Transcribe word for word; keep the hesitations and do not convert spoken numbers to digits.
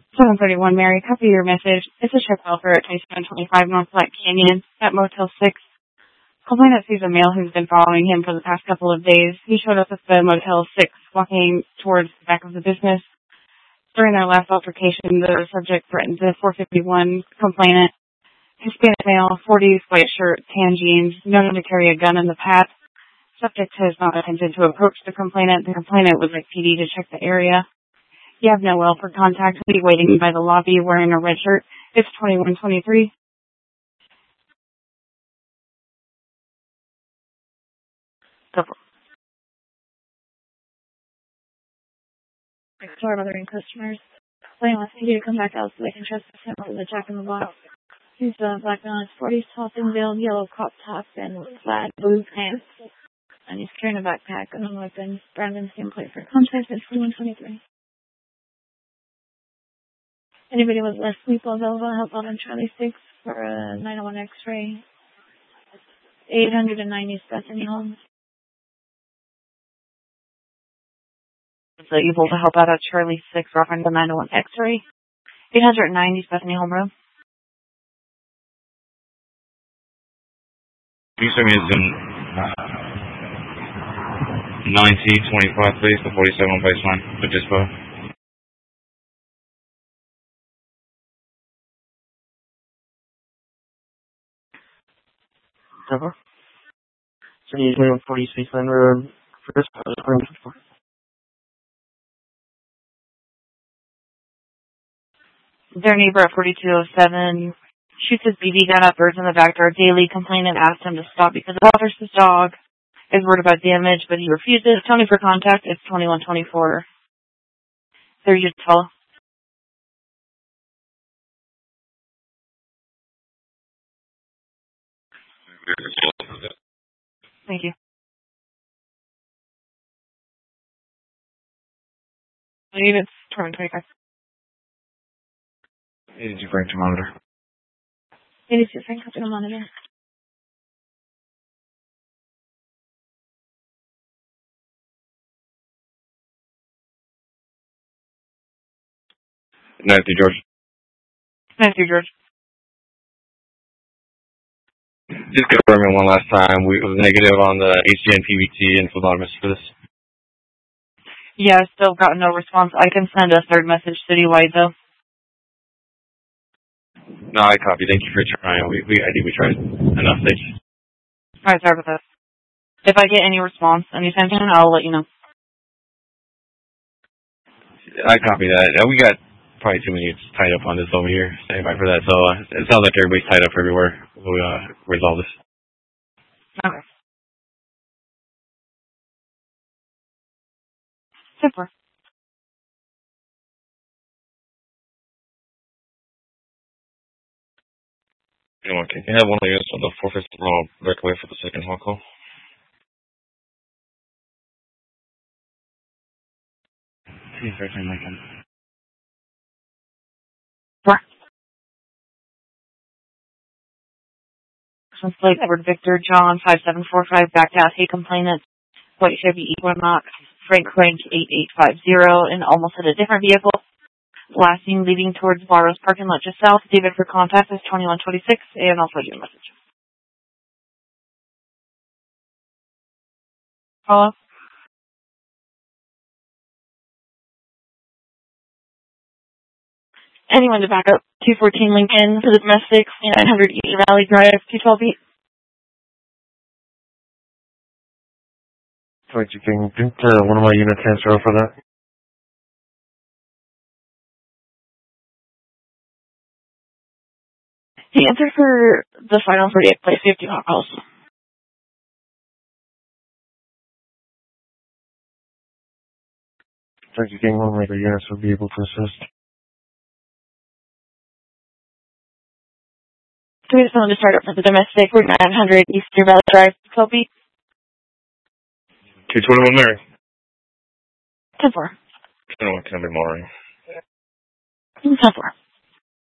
seven thirty-one Mary, copy your message. It's a check welfare at twenty-seven twenty-five North Black Canyon at Motel six. Complainant sees a male who's been following him for the past couple of days. He showed up at the Motel six, walking towards the back of the business. During their last altercation, the subject threatened the four fifty-one complainant. Hispanic male, forties, white shirt, tan jeans, known to carry a gun in the past. Subject has not attempted to approach the complainant. The complainant would like P D to check the area. You have no well for contact. Be waiting by the lobby wearing a red shirt. It's twenty-one twenty-three. Go for it. Store mothering customers. Playing with you to come back out so they can trust the sample of the Jack in the Box. He's a black man, forties, tall, thin build, yellow crop top, and flat blue pants. And he's carrying a backpack and a weapon. Brandon's same plate for contact at twenty-one twenty-three. Anybody with less sleep available, help out on Charlie six for a nine oh one X-ray. eight ninety is Bethany Holmes. Is it able to help out at Charlie six, referring to nine oh one X-ray? eight ninety is Bethany Homeroom. Can you send me a Zoom uh, nine T twenty-five, please, the forty-seven baseline for dispo? Cover. So you need one forty baseline road for dispo. Their neighbor at forty-two oh seven shoots his B B gun at birds in the backyard daily. Complainant asked him to stop because it bothers his dog. Is worried about damage, but he refuses. Tony for contact. It's twenty-one twenty-four. There you tell. Thank you. I need it's twenty-one twenty-five. eighty-two Frank to monitor. eighty-two Frank to monitor. Nancy George. Nancy George. Just confirming one last time. We was negative on the H G N P V T and phlebotomist for this. Yeah, still got no response. I can send a third message citywide though. No, I copy. Thank you for trying. We, we I think we tried enough. Thank you. All right, sorry about that. If I get any response anytime soon, I'll let you know. I copy that. Uh, we got probably two minutes tied up on this over here. Stand by for that. So uh, it sounds like everybody's tied up everywhere. We'll uh, resolve this. Okay. Super. Okay. Can you have one of the units on the four fifty roll back away for the second hall call? See if there's anything I can. What? Sounds like Edward Victor John five seven four five backed out. Hey, complainant. White Chevy Equinox. Frank Crank eight eight five zero and almost hit a different vehicle. Last seen leading towards Barrow's parking lot just south. David for contact is twenty-one twenty-six, and I'll put you a message. Hello? Anyone to back up? two fourteen Lincoln for the domestic, nine hundred East Valley Drive, two twelve eight. Sorry, King. Didn't uh, one of my units answer for that? The answer for the final forty-eight place fifty hot calls. Sorry, King. One of my units would be able to assist. Do we just want to start up for the domestic? We're nine hundred East Valley Drive, twelve eight. two twenty-one Mary. ten four. ten one, can I be more? ten four.